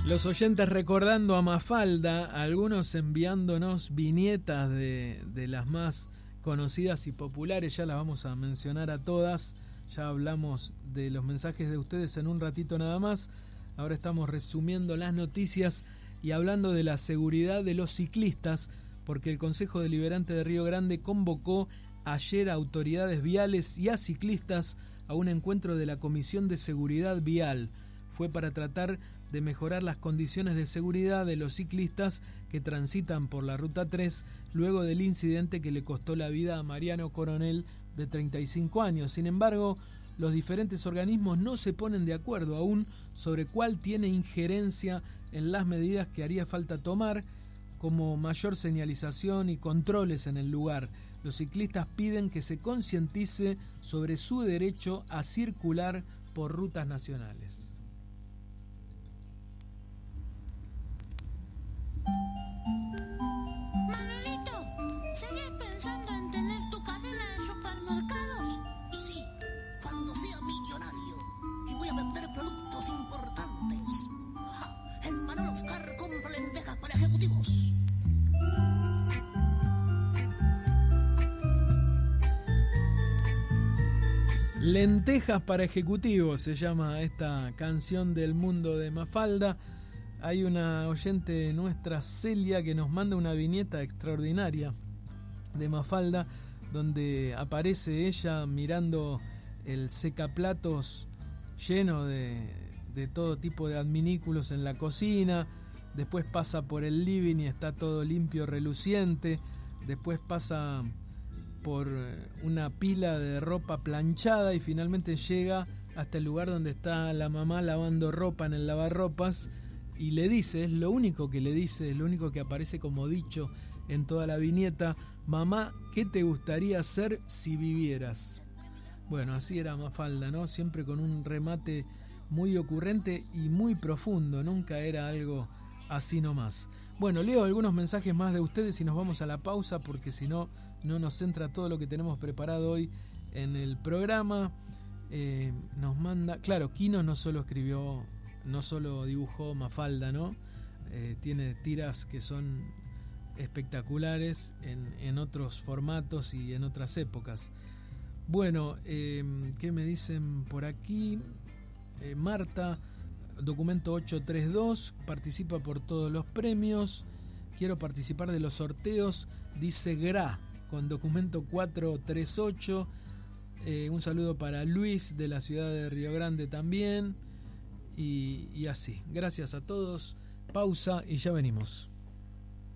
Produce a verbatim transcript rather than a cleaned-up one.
Los oyentes recordando a Mafalda, algunos enviándonos viñetas de, de las más conocidas y populares, ya las vamos a mencionar a todas, ya hablamos de los mensajes de ustedes en un ratito nada más, ahora estamos resumiendo las noticias y hablando de la seguridad de los ciclistas, porque el Consejo Deliberante de Río Grande convocó ayer a autoridades viales y a ciclistas a un encuentro de la Comisión de Seguridad Vial. Fue para tratar de mejorar las condiciones de seguridad de los ciclistas que transitan por la Ruta tres luego del incidente que le costó la vida a Mariano Coronel, de treinta y cinco años. Sin embargo, los diferentes organismos no se ponen de acuerdo aún sobre cuál tiene injerencia en las medidas que haría falta tomar, como mayor señalización y controles en el lugar. Los ciclistas piden que se concientice sobre su derecho a circular por rutas nacionales. Manolito, ¿seguís pensando en tener tu cadena de supermercados? Sí, cuando sea millonario y voy a vender productos importantes. Ja, el Manolo Oscar compra lentejas para ejecutivos. Lentejas para ejecutivos se llama esta canción del mundo de Mafalda. Hay una oyente nuestra, Celia, que nos manda una viñeta extraordinaria de Mafalda, donde aparece ella mirando el secaplatos lleno de, de todo tipo de adminículos en la cocina. Después pasa por el living y está todo limpio, reluciente. Después pasa por una pila de ropa planchada y finalmente llega hasta el lugar donde está la mamá lavando ropa en el lavarropas y le dice, es lo único que le dice, es lo único que aparece como dicho en toda la viñeta: mamá, ¿qué te gustaría hacer si vivieras? Bueno, así era Mafalda, ¿no? Siempre con un remate muy ocurrente y muy profundo, nunca era algo así nomás. Bueno, leo algunos mensajes más de ustedes y nos vamos a la pausa, porque si no, no nos entra todo lo que tenemos preparado hoy en el programa. Eh, nos manda, claro, Quino no solo escribió, no solo dibujó Mafalda, ¿no? Eh, tiene tiras que son espectaculares en, en otros formatos y en otras épocas. Bueno, eh, ¿qué me dicen por aquí? Eh, Marta, documento ocho tres dos, participa por todos los premios. Quiero participar de los sorteos, dice Gra, con documento cuatro tres ocho. Eh, un saludo para Luis de la ciudad de Río Grande también. Y, y así. Gracias a todos. Pausa y ya venimos.